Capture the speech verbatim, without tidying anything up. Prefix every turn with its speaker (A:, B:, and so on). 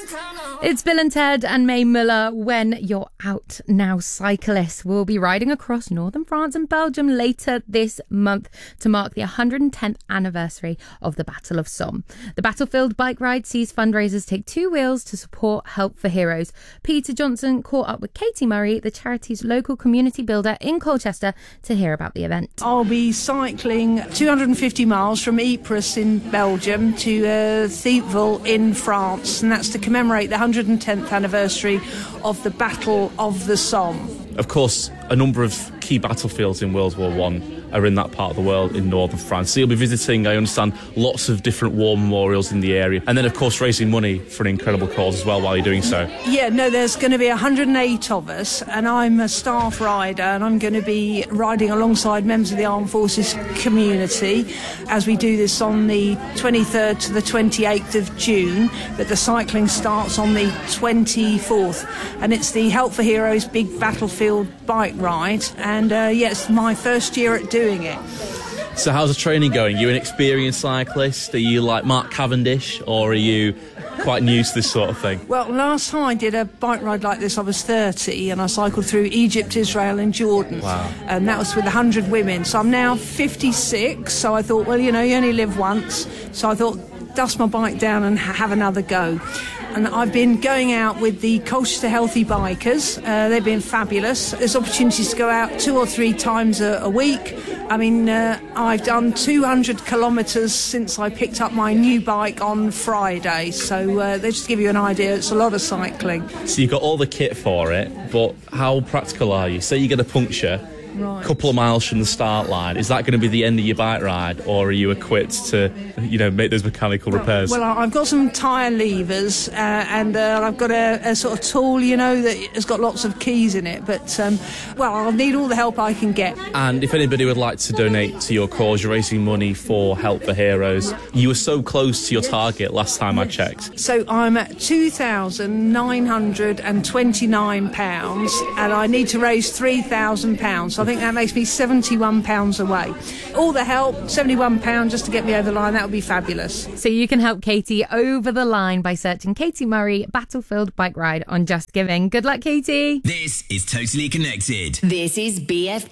A: It's Bill and Ted and May Muller. When you're out now, cyclists will be riding across northern France and Belgium later this month to mark the one hundred tenth anniversary of the Battle of Somme. The Battlefield bike ride sees fundraisers take two wheels to support Help for Heroes. Peter Johnson caught up with Katie Murray, the charity's local community builder in Colchester, to hear about the event.
B: I'll be cycling two hundred fifty miles from Ypres in Belgium to uh, Thiepval in France, and that's to commemorate the one hundred tenth anniversary of the Battle of the Somme.
C: Of course, a number of key battlefields in World War One are in that part of the world in northern France. So you'll be visiting, I understand, lots of different war memorials in the area. And then, of course, raising money for an incredible cause as well while you're doing so.
B: Yeah, no, there's going to be one hundred eight of us, and I'm a staff rider, and I'm going to be riding alongside members of the Armed Forces community as we do this on the twenty-third to the twenty-eighth of June, but the cycling starts on the twenty-fourth, and it's the Help for Heroes Big Battlefield bike ride, and uh, yeah, it's my first year at doing it.
C: So how's the training going? Are you an experienced cyclist? Are you like Mark Cavendish, or are you quite new to this sort of thing?
B: Well, last time I did a bike ride like this, I was thirty, and I cycled through Egypt, Israel and Jordan.
C: Wow.
B: And that was with one hundred women. So I'm now fifty-six, so I thought, well, you know, you only live once. So I thought, dust my bike down and ha- have another go. And I've been going out with the Colchester Healthy Bikers. Uh, they've been fabulous. There's opportunities to go out two or three times a, a week. I mean, uh, I've done two hundred kilometres since I picked up my new bike on Friday. So uh, they just give you an idea. It's a lot of cycling.
C: So you've got all the kit for it, but how practical are you? Say you get a puncture,
B: Right.
C: a couple of miles from the start line. Is that going to be the end of your bike ride, or are you equipped to, you know, make those mechanical repairs?
B: Well, I've got some tyre levers, uh, and uh, I've got a, a sort of tool, you know, that has got lots of keys in it. But, um, well, I'll need all the help I can get.
C: And if anybody would like to donate to your cause, you're raising money for Help for Heroes. You were so close to your target last time I checked.
B: So I'm at two thousand nine hundred twenty-nine pounds, and I need to raise three thousand pounds. So I think that makes me seventy-one pounds away. All the help, seventy-one pounds just to get me over the line, that would be fabulous.
A: So you can help Katie over the line by searching Katie Murray Battlefield Bike Ride on Just Giving. Good luck, Katie.
D: This is Totally Connected.
E: This is B F